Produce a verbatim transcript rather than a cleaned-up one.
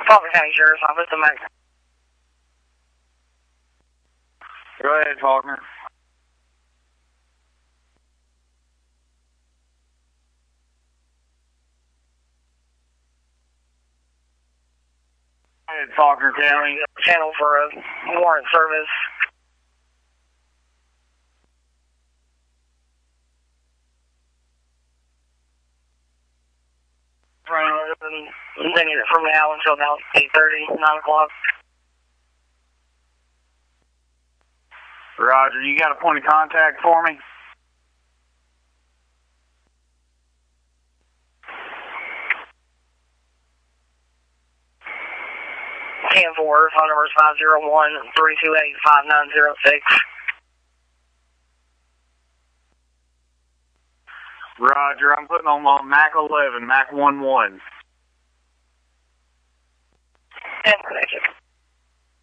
Faulkner County Sheriff's Office, I'm back. Go ahead, Faulkner. Go ahead, Faulkner County. Channel for a warrant service. And then it from now until now eight thirty, nine o'clock. Roger, you got a point of contact for me? ten four, phone number is five zero one, three two eight, five nine zero six. Roger, I'm putting on my Mac eleven, Mac one one. And connection.